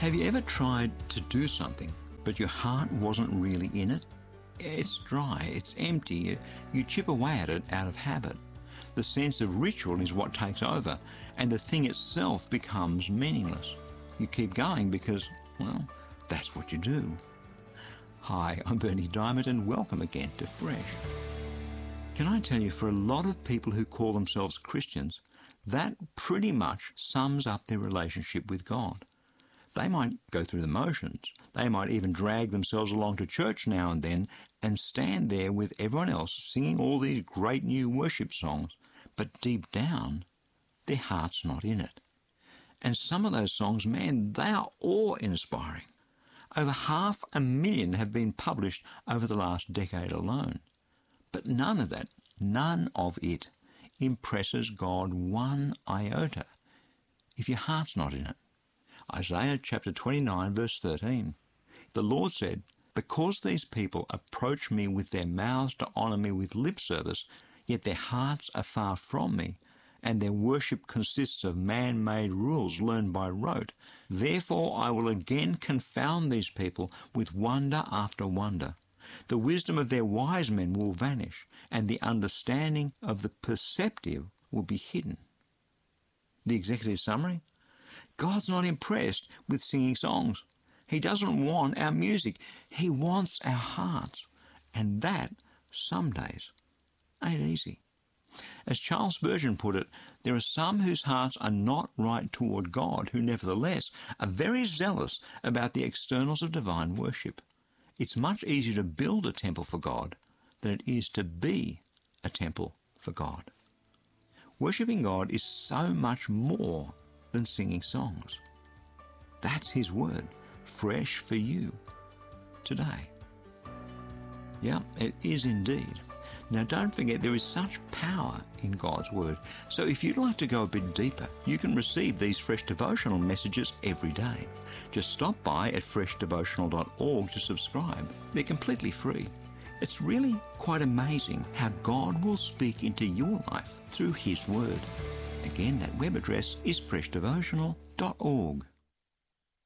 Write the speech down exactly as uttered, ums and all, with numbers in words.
Have you ever tried to do something, but your heart wasn't really in it? It's dry, it's empty, you chip away at it out of habit. The sense of ritual is what takes over, and the thing itself becomes meaningless. You keep going because, well, that's what you do. Hi, I'm Berni Dymet, and welcome again to Fresh. Can I tell you, for a lot of people who call themselves Christians, that pretty much sums up their relationship with God. They might go through the motions. They might even drag themselves along to church now and then and stand there with everyone else singing all these great new worship songs. But deep down, their heart's not in it. And some of those songs, man, they are awe-inspiring. Over half a million have been published over the last decade alone. But none of that, none of it, impresses God one iota if your heart's not in it. Isaiah chapter twenty-nine, verse thirteen. The Lord said, "Because these people approach me with their mouths to honour me with lip service, yet their hearts are far from me, and their worship consists of man-made rules learned by rote. Therefore I will again confound these people with wonder after wonder. The wisdom of their wise men will vanish, and the understanding of the perceptive will be hidden." The executive summary? God's not impressed with singing songs. He doesn't want our music. He wants our hearts. And that, some days, ain't easy. As Charles Spurgeon put it, there are some whose hearts are not right toward God, who nevertheless are very zealous about the externals of divine worship. It's much easier to build a temple for God than it is to be a temple for God. Worshipping God is so much more than singing songs. That's His word, fresh for you today. Yeah, it is indeed. Now don't forget, there is such power in God's word. So if you'd like to go a bit deeper, you can receive these fresh devotional messages every day. Just stop by at fresh devotional dot org to subscribe. They're completely free. It's really quite amazing how God will speak into your life through His word. Again, that web address is fresh devotional dot org.